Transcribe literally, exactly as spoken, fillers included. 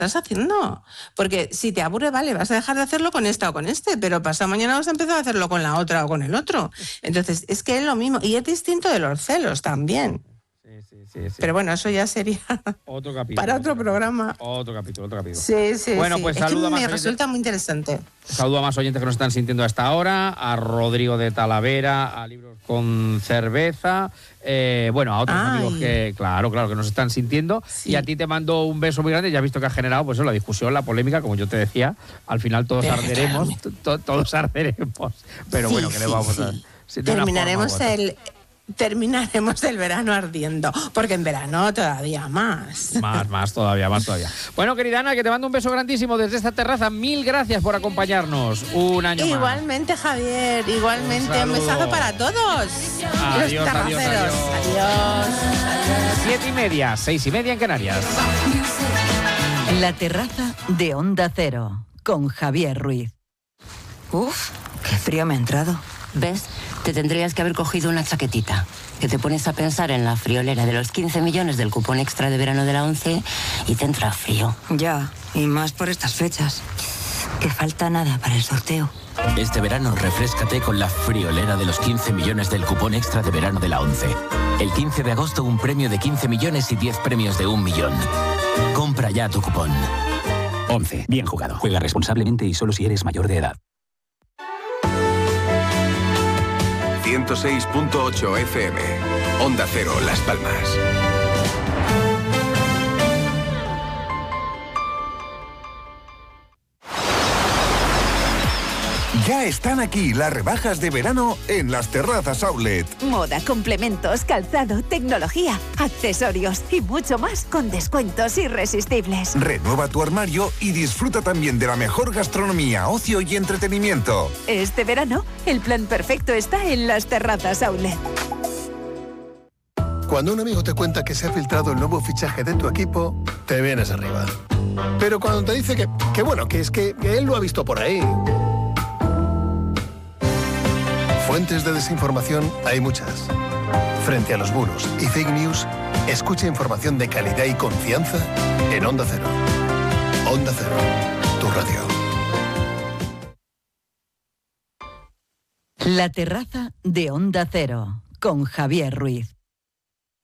estás haciendo? Porque si te aburre, vale, vas a dejar de hacerlo con esta o con este, pero pasado mañana vas a empezar a hacerlo con la otra o con el otro. Entonces, es que es lo mismo. Y es distinto de los celos también. Sí, sí, sí, sí. Pero bueno, eso ya sería otro capítulo, para otro, otro programa. Capítulo, otro capítulo, otro capítulo. Sí, sí, bueno, sí. Pues es saludo que a más me oyentes. resulta muy interesante. Saludo a más oyentes que nos están sintiendo a esta hora, a Rodrigo de Talavera, a Libros con Cerveza, eh, bueno, a otros Ay. amigos que, claro, claro, que nos están sintiendo. Sí. Y a ti te mando un beso muy grande. Ya has visto que ha generado, pues eso, la discusión, la polémica, como yo te decía. Al final todos arderemos, to- todos arderemos. Pero Sí, bueno, que le sí, vamos sí. a... si de una Terminaremos forma u otra. el... Terminaremos el verano ardiendo, porque en verano todavía más. Más, más todavía, más todavía. Bueno, querida Ana, que te mando un beso grandísimo desde esta terraza. Mil gracias por acompañarnos un año más. Igualmente, Javier, igualmente. Un, un besazo para todos. Adiós, los terraceros. adiós, adiós. Adiós. Siete y media, seis y media en Canarias. La terraza de Onda Cero, con Javier Ruiz. Uf, qué frío me ha entrado. ¿Ves? Te tendrías que haber cogido una chaquetita. Que te pones a pensar en la friolera de los quince millones del cupón extra de verano de la ONCE y te entra frío. Ya, y más por estas fechas. Que falta nada para el sorteo. Este verano refréscate con la friolera de los quince millones del cupón extra de verano de la ONCE. El quince de agosto un premio de quince millones y diez premios de un millón. Compra ya tu cupón. ONCE. Bien jugado. Juega responsablemente y solo si eres mayor de edad. ciento seis punto ocho F M. Onda Cero, Las Palmas. Ya están aquí las rebajas de verano en las Terrazas Outlet. Moda, complementos, calzado, tecnología, accesorios y mucho más con descuentos irresistibles. Renueva tu armario y disfruta también de la mejor gastronomía, ocio y entretenimiento. Este verano, el plan perfecto está en las Terrazas Outlet. Cuando un amigo te cuenta que se ha filtrado el nuevo fichaje de tu equipo, te vienes arriba. Pero cuando te dice que, que bueno, que es que, que él lo ha visto por ahí... Fuentes de desinformación hay muchas. Frente a los bulos y fake news, escucha información de calidad y confianza en Onda Cero. Onda Cero, tu radio. La terraza de Onda Cero, con Javier Ruiz.